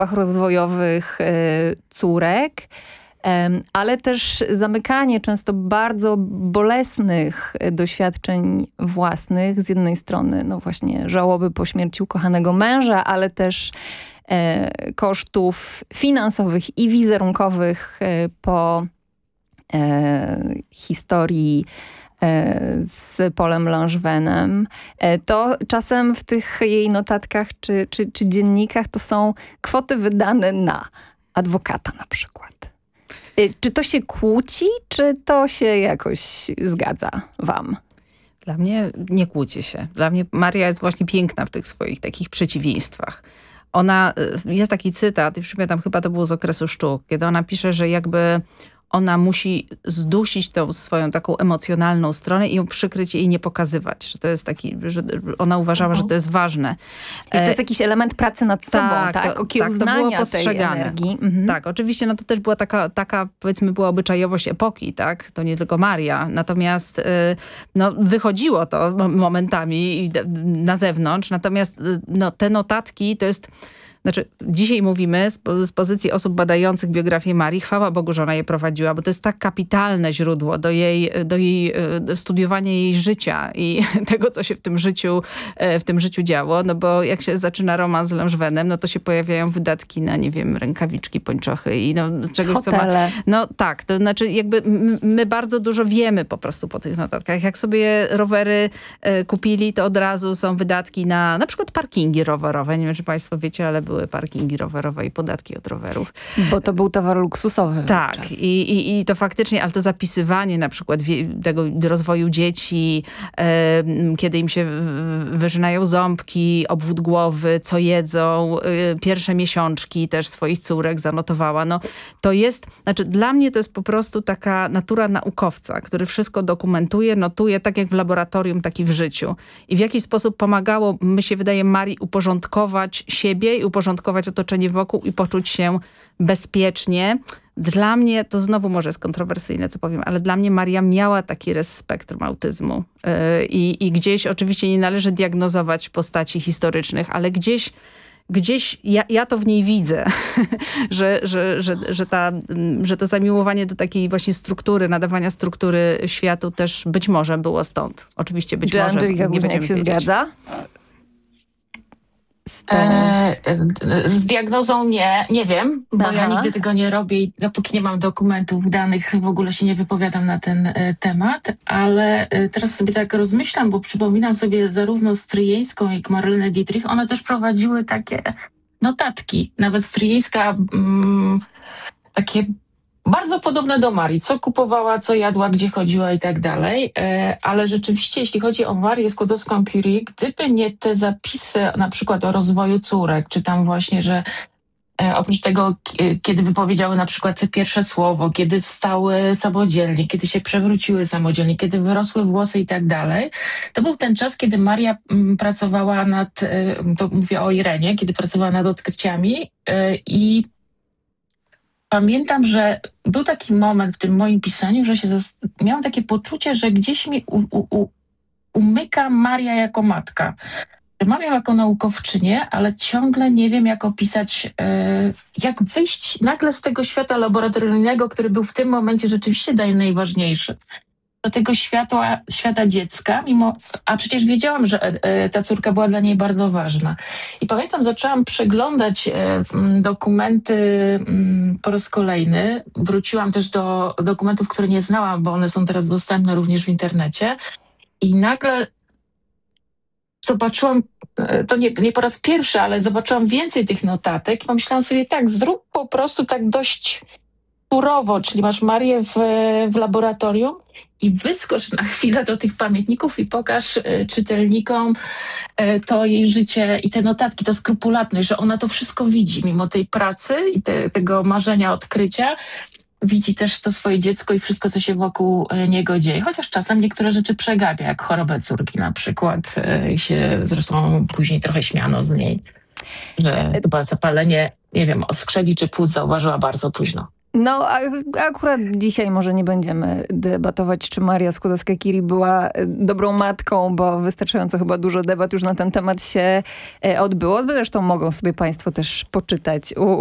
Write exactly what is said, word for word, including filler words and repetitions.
rozwojowych córek, ale też zamykanie często bardzo bolesnych doświadczeń własnych. Z jednej strony, no właśnie, żałoby po śmierci ukochanego męża, ale też e, kosztów finansowych i wizerunkowych e, po e, historii e, z Polem Langevenem. E, to czasem w tych jej notatkach czy, czy, czy dziennikach to są kwoty wydane na adwokata na przykład. Czy to się kłóci, czy to się jakoś zgadza wam? Dla mnie nie kłóci się. Dla mnie Maria jest właśnie piękna w tych swoich takich przeciwieństwach. Ona, jest taki cytat, i pamiętam, chyba to było z okresu sztuk, kiedy ona pisze, że jakby ona musi zdusić tą swoją taką emocjonalną stronę i ją przykryć i jej nie pokazywać. Że to jest taki, że ona uważała, że to jest ważne. I to jest jakiś element pracy nad sobą, tak? tak? To, tak, to było postrzegane. Tej energii. Mhm. Tak, oczywiście, no to też była taka, taka, powiedzmy, była obyczajowość epoki, tak? To nie tylko Maria. Natomiast y, no, wychodziło to momentami na zewnątrz. Natomiast no, te notatki to jest... Znaczy, dzisiaj mówimy z, z pozycji osób badających biografię Marii, chwała Bogu, że ona je prowadziła, bo to jest tak kapitalne źródło do jej, do jej do studiowania jej życia i tego, co się w tym życiu, w tym życiu działo, no bo jak się zaczyna romans z Langevenem, no to się pojawiają wydatki na, nie wiem, rękawiczki, pończochy i no czegoś, Hotele. co ma... No tak, to znaczy jakby my bardzo dużo wiemy po prostu po tych notatkach. Jak sobie rowery kupili, to od razu są wydatki na na przykład parkingi rowerowe. Nie wiem, czy państwo wiecie, ale były parkingi rowerowe i podatki od rowerów. Bo to był towar luksusowy. Tak. I, i, I to faktycznie, ale to zapisywanie na przykład wie, tego rozwoju dzieci, e, kiedy im się wyżynają ząbki, obwód głowy, co jedzą, e, pierwsze miesiączki też swoich córek zanotowała. No, to jest, znaczy dla mnie to jest po prostu taka natura naukowca, który wszystko dokumentuje, notuje, tak jak w laboratorium, tak i w życiu. I w jakiś sposób pomagało, mi się wydaje, Marii uporządkować siebie i uporządkować otoczenie wokół i poczuć się bezpiecznie. Dla mnie, to znowu może jest kontrowersyjne, co powiem, ale dla mnie Maria miała taki rys spektrum autyzmu. Yy, i, I gdzieś oczywiście nie należy diagnozować postaci historycznych, ale gdzieś Gdzieś ja, ja to w niej widzę, że, że, że, że, ta, że to zamiłowanie do takiej właśnie struktury, nadawania struktury światu też być może było stąd. Oczywiście być Czy może Andżelika nie będziemy się wiedzieć. zgadza? E, z diagnozą nie, nie wiem, bo Aha. ja nigdy tego nie robię i dopóki nie mam dokumentów, danych, w ogóle się nie wypowiadam na ten e, temat, ale e, teraz sobie tak rozmyślam, bo przypominam sobie zarówno Stryjeńską, jak Marlenę Dietrich, one też prowadziły takie notatki. Nawet Stryjeńska mm, takie bardzo podobne do Marii, co kupowała, co jadła, gdzie chodziła i tak dalej, e, ale rzeczywiście jeśli chodzi o Marię Skłodowską-Curie, gdyby nie te zapisy na przykład o rozwoju córek, czy tam właśnie, że e, oprócz tego, k- kiedy wypowiedziały na przykład pierwsze słowo, kiedy wstały samodzielnie, kiedy się przewróciły samodzielnie, kiedy wyrosły włosy i tak dalej, to był ten czas, kiedy Maria m, pracowała nad, e, to mówię o Irenie, kiedy pracowała nad odkryciami e, i pamiętam, że był taki moment w tym moim pisaniu, że się zas- miałam takie poczucie, że gdzieś mi u- u- u- umyka Maria jako matka. Że mam ją jako naukowczynię, ale ciągle nie wiem, jak opisać, e, jak wyjść nagle z tego świata laboratoryjnego, który był w tym momencie rzeczywiście daje najważniejszy, do tego światła, świata dziecka, mimo, a przecież wiedziałam, że e, ta córka była dla niej bardzo ważna. I pamiętam, zaczęłam przeglądać e, m, dokumenty m, po raz kolejny. Wróciłam też do dokumentów, które nie znałam, bo one są teraz dostępne również w internecie. I nagle zobaczyłam, e, to nie, nie po raz pierwszy, ale zobaczyłam więcej tych notatek i pomyślałam sobie tak, zrób po prostu tak dość surowo, czyli masz Marię w, w laboratorium i wyskocz na chwilę do tych pamiętników i pokaż e, czytelnikom e, to jej życie i te notatki, to skrupulatność, że ona to wszystko widzi, mimo tej pracy i te, tego marzenia odkrycia. Widzi też to swoje dziecko i wszystko, co się wokół e, niego dzieje. Chociaż czasem niektóre rzeczy przegapia, jak chorobę córki na przykład. E, się zresztą później trochę śmiano z niej, że chyba zapalenie, nie wiem, oskrzeli czy płuc zauważyła bardzo późno. No, a, akurat dzisiaj może nie będziemy debatować, czy Maria Skłodowska-Curie była dobrą matką, bo wystarczająco chyba dużo debat już na ten temat się odbyło. Zresztą mogą sobie państwo też poczytać u